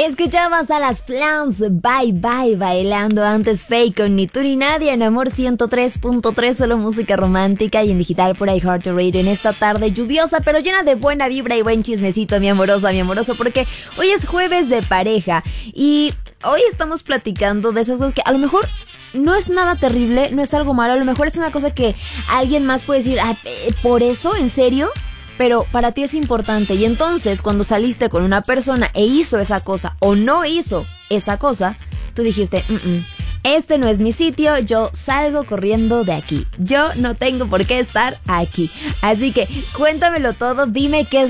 Escuchabas a las Flans, Bye Bye, bailando antes Fake con Ni tú ni nadie en Amor 103.3, solo música romántica y en digital por iHeartRadio en esta tarde lluviosa pero llena de buena vibra y buen chismecito, mi amoroso, porque hoy es jueves de pareja y hoy estamos platicando de esas cosas que a lo mejor no es nada terrible, no es algo malo, a lo mejor es una cosa que alguien más puede decir, ¿por eso? ¿En serio? Pero para ti es importante y entonces cuando saliste con una persona e hizo esa cosa o no hizo esa cosa, tú dijiste, este no es mi sitio, yo salgo corriendo de aquí, yo no tengo por qué estar aquí. Así que cuéntamelo todo, dime qué es